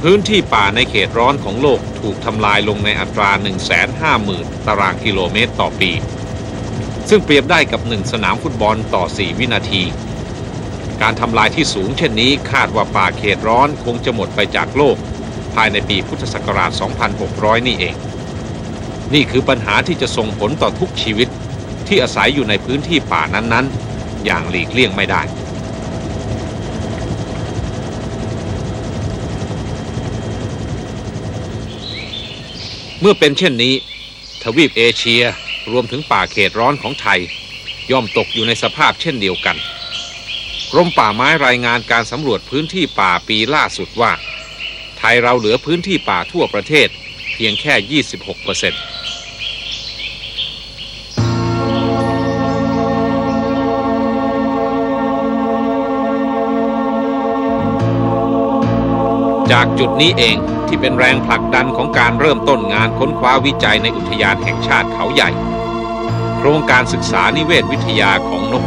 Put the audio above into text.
พื้นที่ป่าในเขตร้อนของโลกถูกทำลายลงในอัตรา 150,000 ตารางกิโลเมตรต่อปีซึ่งเปรียบได้กับ1สนามฟุตบอลต่อ4วินาทีการทำลายที่สูงเช่นนี้คาดว่าป่าเขตร้อนคงจะหมดไปจากโลกภายในปีพุทธศักราช 2600 นี่เองนี่คือปัญหาที่จะส่งผลต่อทุกชีวิตที่อาศัยอยู่ในพื้นที่ป่านั้นๆอย่างหลีกเลี่ยงไม่ได้เมื่อเป็นเช่นนี้ทวีปเอเชียรวมถึงป่าเขตร้อนของไทยย่อมตกอยู่ในสภาพเช่นเดียวกันกรมป่าไม้รายงานการสำรวจพื้นที่ป่าปีล่าสุดว่าไทยเราเหลือพื้นที่ป่าทั่วประเทศเพียงแค่ 26% จากจุดนี้เองที่เป็นแรงผลักดันของการเริ่มต้นงานค้นคว้าวิจัยในอุทยานแห่งชาติเขาใหญ่โครงการศึกษานิเวศวิทยาของนก